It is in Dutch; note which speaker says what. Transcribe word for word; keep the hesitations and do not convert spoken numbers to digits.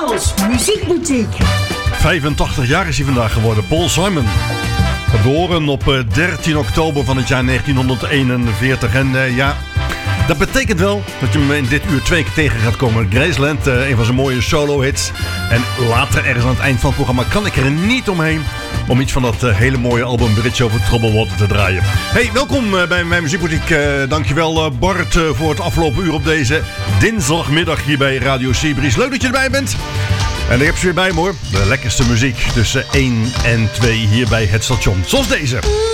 Speaker 1: Paul's Muziekboutique.
Speaker 2: vijfentachtig jaar is hij vandaag geworden, Paul Simon. Geboren op dertien oktober van het jaar negentienhonderdeenenveertig. En uh, ja, dat betekent wel dat je hem in dit uur twee keer tegen gaat komen. Graceland, uh, een van zijn mooie solo-hits. En later, ergens aan het eind van het programma, kan ik er niet omheen om iets van dat uh, hele mooie album Bridge Over Troubled Water te draaien. Hey, welkom uh, bij mijn muziekboutique. Uh, dankjewel uh, Bart uh, voor het afgelopen uur op deze dinsdagmiddag hier bij Radio Seabreeze. Leuk dat je erbij bent. En ik heb ze weer bij me hoor. De lekkerste muziek tussen één en twee hier bij het station. Zoals deze.